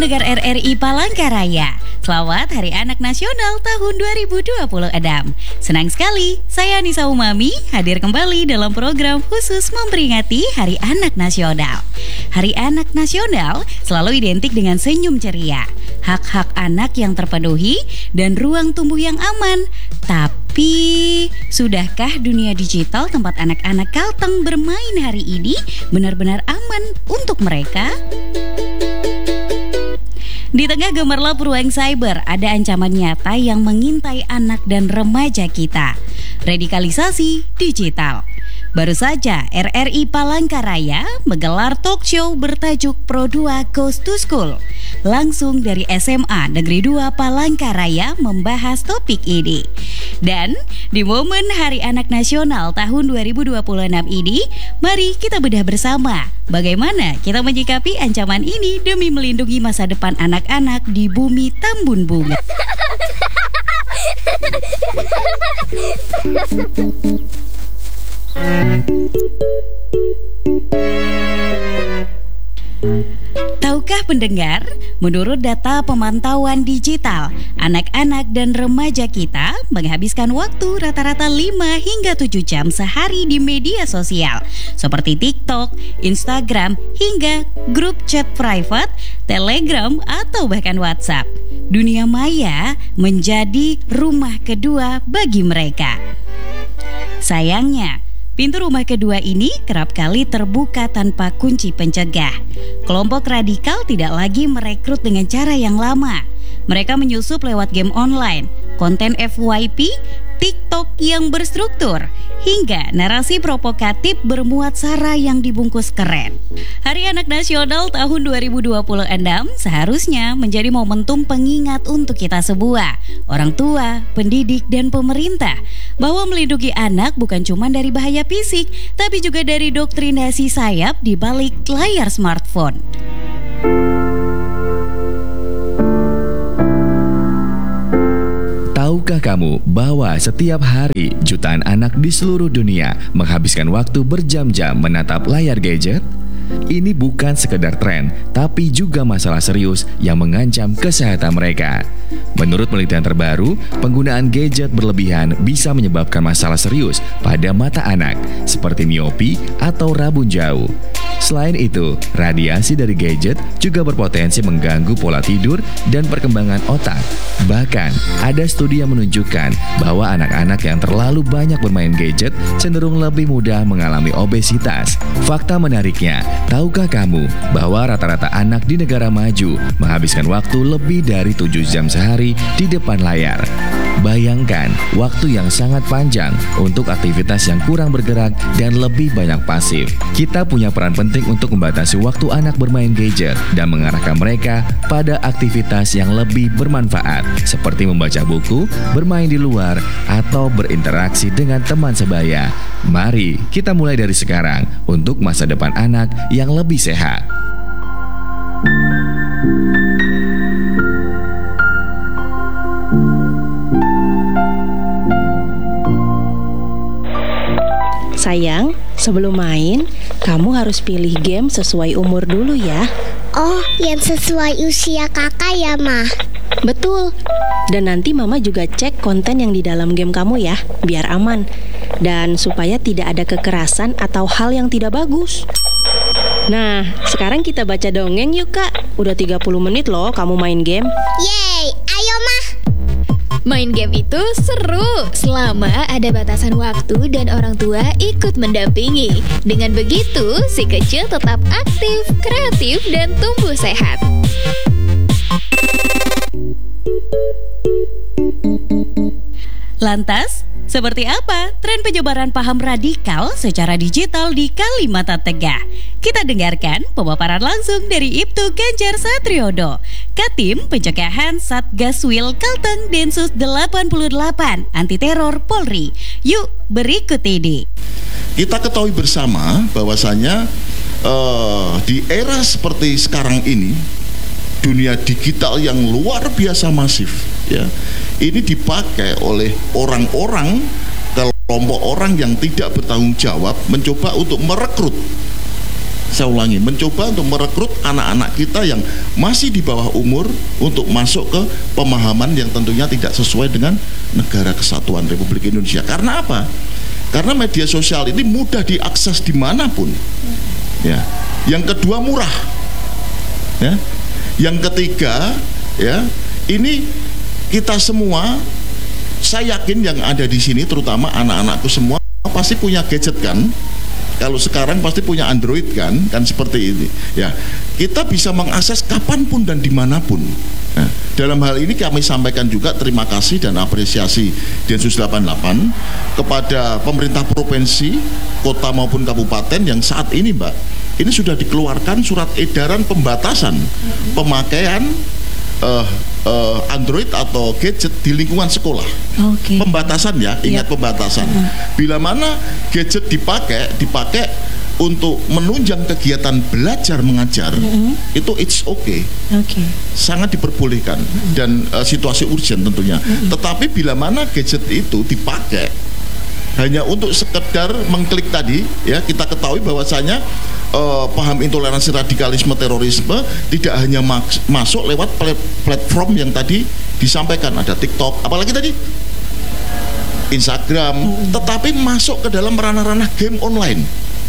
pendengar RRI Palangkaraya. Selamat Hari Anak Nasional tahun 2026. Senang sekali, saya Nisa Umami hadir kembali dalam program khusus memperingati Hari Anak Nasional. Hari Anak Nasional selalu identik dengan senyum ceria, hak-hak anak yang terpenuhi, dan ruang tumbuh yang aman. Tapi, sudahkah dunia digital tempat anak-anak Kalteng bermain hari ini benar-benar aman untuk mereka? Di tengah gemerlap ruang cyber, ada ancaman nyata yang mengintai anak dan remaja kita. Radikalisasi digital. Baru saja RRI Palangkaraya menggelar talk show bertajuk Pro 2 Goes to School. Langsung dari SMA Negeri 2 Palangkaraya membahas topik ini. Dan di momen Hari Anak Nasional tahun 2026 ini, mari kita bedah bersama bagaimana kita menyikapi ancaman ini demi melindungi masa depan anak-anak di bumi Tambun Bunga. Tahukah pendengar, menurut data pemantauan digital, anak-anak dan remaja kita menghabiskan waktu rata-rata 5 hingga 7 jam sehari di media sosial seperti TikTok, Instagram, hingga grup chat private, Telegram, atau bahkan WhatsApp. Dunia maya menjadi rumah kedua bagi mereka. Sayangnya, pintu rumah kedua ini kerap kali terbuka tanpa kunci pencegah. Kelompok radikal tidak lagi merekrut dengan cara yang lama. Mereka menyusup lewat game online, konten FYP, TikTok yang berstruktur, hingga narasi provokatif bermuat sara yang dibungkus keren. Hari Anak Nasional tahun 2026 seharusnya menjadi momentum pengingat untuk kita semua, orang tua, pendidik, dan pemerintah, bahwa melindungi anak bukan cuma dari bahaya fisik, tapi juga dari doktrinasi sayap di balik layar smartphone. Tahukah kamu bahwa setiap hari jutaan anak di seluruh dunia menghabiskan waktu berjam-jam menatap layar gadget? Ini bukan sekedar tren, tapi juga masalah serius yang mengancam kesehatan mereka. Menurut penelitian terbaru, penggunaan gadget berlebihan bisa menyebabkan masalah serius pada mata anak, seperti miopi atau rabun jauh. Selain itu, radiasi dari gadget juga berpotensi mengganggu pola tidur dan perkembangan otak. Bahkan, ada studi yang menunjukkan bahwa anak-anak yang terlalu banyak bermain gadget cenderung lebih mudah mengalami obesitas. Fakta menariknya, tahukah kamu bahwa rata-rata anak di negara maju menghabiskan waktu lebih dari 7 jam sehari di depan layar? Bayangkan waktu yang sangat panjang untuk aktivitas yang kurang bergerak dan lebih banyak pasif. Kita punya peran penting untuk membatasi waktu anak bermain gadget dan mengarahkan mereka pada aktivitas yang lebih bermanfaat, seperti membaca buku, bermain di luar, atau berinteraksi dengan teman sebaya. Mari kita mulai dari sekarang untuk masa depan anak yang lebih sehat. Sayang, sebelum main, kamu harus pilih game sesuai umur dulu ya. Oh, yang sesuai usia kakak ya, Ma? Betul. Dan nanti Mama juga cek konten yang di dalam game kamu ya, biar aman. Dan supaya tidak ada kekerasan atau hal yang tidak bagus. Nah, sekarang kita baca dongeng yuk, Kak. Udah 30 menit loh kamu main game. Yeay, ayo, Ma. Main game itu seru selama ada batasan waktu dan orang tua ikut mendampingi. Dengan begitu, si kecil tetap aktif, kreatif, dan tumbuh sehat. Lantas, seperti apa tren penyebaran paham radikal secara digital di Kalimantan Tengah? Kita dengarkan pemaparan langsung dari Ibtu Ganjar Satriodo, Katim Pencegahan Satgaswil Kalteng Densus 88 Anti Teror Polri. Yuk berikut ini. Kita ketahui bersama bahwasanya di era seperti sekarang ini, dunia digital yang luar biasa masif, ya, ini dipakai oleh orang-orang, kelompok orang yang tidak bertanggung jawab, mencoba untuk merekrut Saya ulangi, mencoba untuk merekrut anak-anak kita yang masih di bawah umur untuk masuk ke pemahaman yang tentunya tidak sesuai dengan Negara Kesatuan Republik Indonesia. Karena apa? Karena media sosial ini mudah diakses dimanapun. Ya. Yang kedua, murah. Ya. Yang ketiga, ya, ini kita semua, saya yakin yang ada di sini, terutama anak-anakku semua, pasti punya gadget kan? Kalau sekarang pasti punya Android kan seperti ini. Ya, kita bisa mengakses kapanpun dan dimanapun. Nah, dalam hal ini kami sampaikan juga terima kasih dan apresiasi Densus 88 kepada pemerintah provinsi, kota maupun kabupaten yang saat ini, Mbak, ini sudah dikeluarkan surat edaran pembatasan pemakaian Android atau gadget di lingkungan sekolah. Pembatasan ya, ingat pembatasan. Bila mana gadget dipakai untuk menunjang kegiatan belajar mengajar, itu it's okay. Sangat diperbolehkan dan situasi urgent tentunya. Tetapi bila mana gadget itu dipakai hanya untuk sekedar mengklik tadi, ya, kita ketahui bahwasanya paham intoleransi, radikalisme, terorisme tidak hanya masuk lewat platform yang tadi disampaikan, ada TikTok, apalagi tadi Instagram, tetapi masuk ke dalam ranah-ranah game online.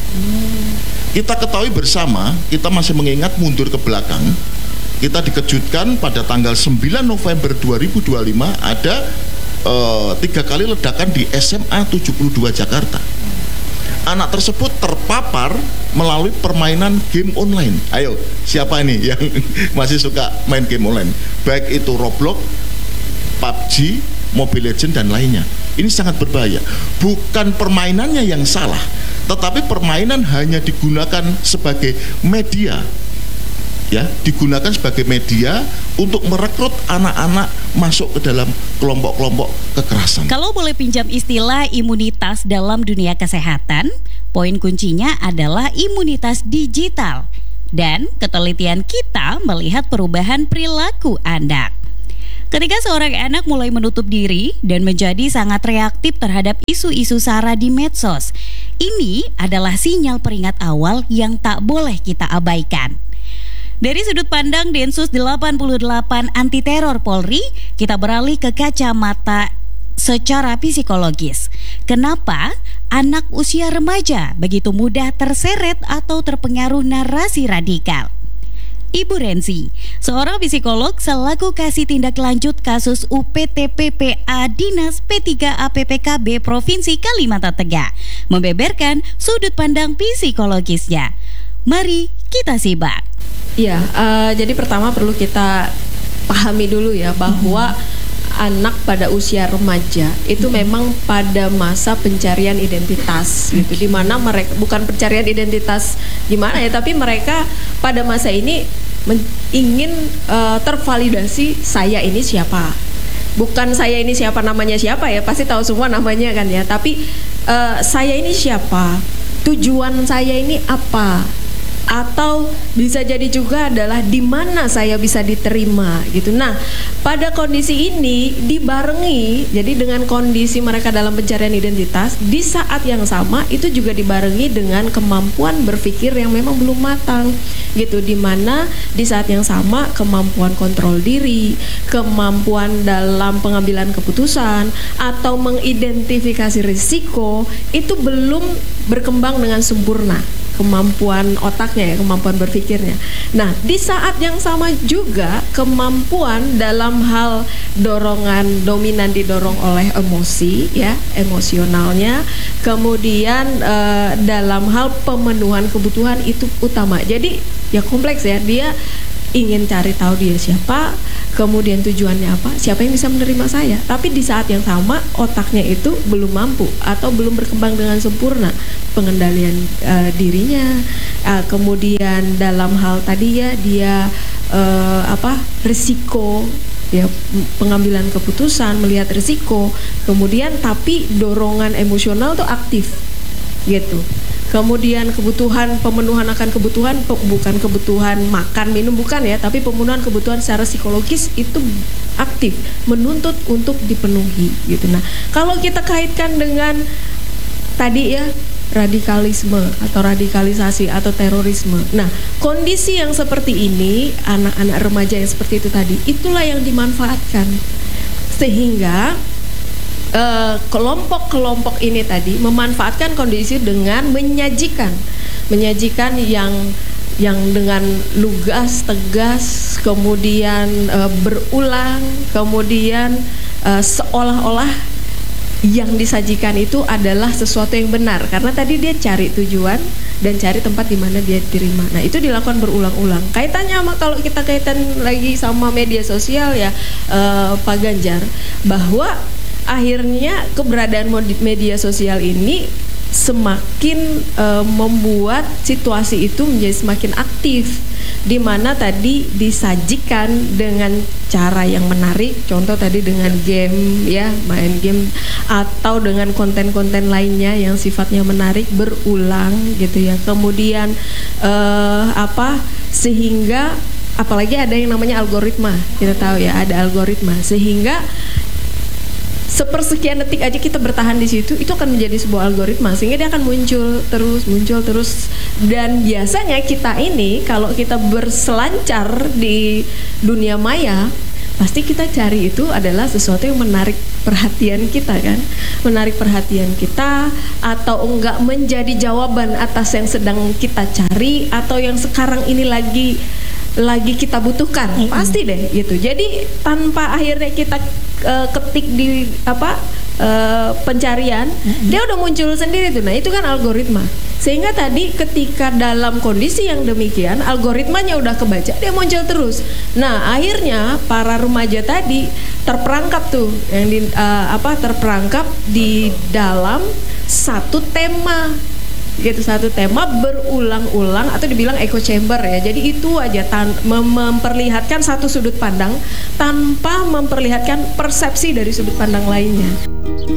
Kita ketahui bersama, kita masih mengingat mundur ke belakang, kita dikejutkan pada tanggal 9 November 2025 ada 3 kali ledakan di SMA 72 Jakarta. Anak tersebut terpapar melalui permainan game online. Ayo, siapa ini yang masih suka main game online? Baik itu Roblox, PUBG, Mobile Legends dan lainnya. Ini sangat berbahaya. Bukan permainannya yang salah, tetapi permainan hanya digunakan sebagai media. Ya, digunakan sebagai media untuk merekrut anak-anak masuk ke dalam kelompok-kelompok kekerasan. Kalau boleh pinjam istilah imunitas dalam dunia kesehatan, poin kuncinya adalah imunitas digital dan ketelitian kita melihat perubahan perilaku anak. Ketika seorang anak mulai menutup diri dan menjadi sangat reaktif terhadap isu-isu sara di medsos, ini adalah sinyal peringat awal yang tak boleh kita abaikan. Dari sudut pandang Densus 88 Anti Teror Polri, kita beralih ke kacamata secara psikologis. Kenapa anak usia remaja begitu mudah terseret atau terpengaruh narasi radikal? Ibu Renzi, seorang psikolog selaku kasih tindak lanjut kasus UPTPPA Dinas P3APPKB Provinsi Kalimantan Tengah, membeberkan sudut pandang psikologisnya. Mari kita simak. Ya, jadi pertama perlu kita pahami dulu ya bahwa anak pada usia remaja itu memang pada masa pencarian identitas gitu, di mana mereka bukan pencarian identitas gimana ya, tapi mereka pada masa ini ingin tervalidasi, saya ini siapa. Bukan saya ini siapa, namanya siapa ya, pasti tahu semua namanya kan ya, tapi saya ini siapa, tujuan saya ini apa, atau bisa jadi juga adalah di mana saya bisa diterima gitu. Nah, pada kondisi ini dibarengi, jadi dengan kondisi mereka dalam pencarian identitas, di saat yang sama itu juga dibarengi dengan kemampuan berpikir yang memang belum matang gitu, di mana di saat yang sama kemampuan kontrol diri, kemampuan dalam pengambilan keputusan atau mengidentifikasi risiko itu belum berkembang dengan sempurna, kemampuan otaknya ya, kemampuan berpikirnya. Nah, di saat yang sama juga kemampuan dalam hal dorongan dominan didorong oleh emosi ya, emosionalnya, kemudian dalam hal pemenuhan kebutuhan itu utama. Jadi ya kompleks ya, dia ingin cari tahu dia siapa, kemudian tujuannya apa, siapa yang bisa menerima saya. Tapi di saat yang sama otaknya itu belum mampu atau belum berkembang dengan sempurna pengendalian dirinya. Kemudian dalam hal tadi ya dia risiko ya, pengambilan keputusan, melihat risiko, kemudian tapi dorongan emosional tuh aktif gitu. Kemudian kebutuhan, pemenuhan akan kebutuhan, bukan kebutuhan makan, minum, bukan ya, tapi pemenuhan kebutuhan secara psikologis itu aktif, menuntut untuk dipenuhi gitu. Nah, kalau kita kaitkan dengan tadi ya, radikalisme atau radikalisasi atau terorisme. Nah, kondisi yang seperti ini, anak-anak remaja yang seperti itu tadi, itulah yang dimanfaatkan sehingga kelompok-kelompok ini tadi memanfaatkan kondisi dengan menyajikan yang dengan lugas, tegas, kemudian berulang, kemudian seolah-olah yang disajikan itu adalah sesuatu yang benar karena tadi dia cari tujuan dan cari tempat di mana dia diterima. Nah, itu dilakukan berulang-ulang. Kaitannya sama kalau kita kaitan lagi sama media sosial ya, Pak Ganjar, bahwa akhirnya keberadaan media sosial ini semakin membuat situasi itu menjadi semakin aktif, di mana tadi disajikan dengan cara yang menarik, contoh tadi dengan game ya, main game atau dengan konten-konten lainnya yang sifatnya menarik berulang gitu ya. Kemudian sehingga apalagi ada yang namanya algoritma, kita tahu ya ada algoritma, sehingga sepersekian detik aja kita bertahan di situ, itu akan menjadi sebuah algoritma sehingga dia akan muncul terus dan biasanya kita ini kalau kita berselancar di dunia maya pasti kita cari itu adalah sesuatu yang menarik perhatian kita kan, menarik perhatian kita atau enggak menjadi jawaban atas yang sedang kita cari atau yang sekarang ini lagi kita butuhkan, pasti deh gitu. Jadi tanpa akhirnya kita ketik di pencarian, dia udah muncul sendiri tuh. Nah, itu kan algoritma. Sehingga tadi ketika dalam kondisi yang demikian, algoritmanya udah kebaca, dia muncul terus. Nah, akhirnya para remaja tadi terperangkap tuh, yang terperangkap di dalam satu tema. Gitu, satu tema berulang-ulang atau dibilang echo chamber ya. Jadi itu aja memperlihatkan satu sudut pandang tanpa memperlihatkan persepsi dari sudut pandang lainnya.